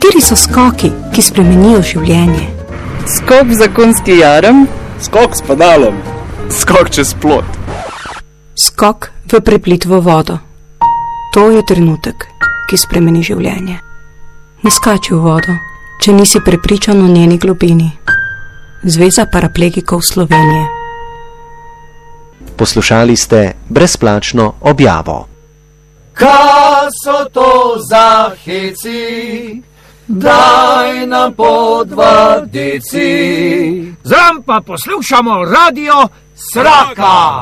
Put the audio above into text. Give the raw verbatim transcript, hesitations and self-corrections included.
Kateri so skoki, ki spremenijo življenje? Skok za konski jarem. Skok s pedalom. Skok čez plot. Skok v preplitvo vodo. To je trenutek, ki spremeni življenje. Ne skači v vodo, če nisi prepričan o njeni globini. Zveza paraplegikov Slovenije. Poslušali ste brezplačno objavo. Kaj so to za heci? Daj nam po dva deci. Zram pa poslušamo radio Sraka.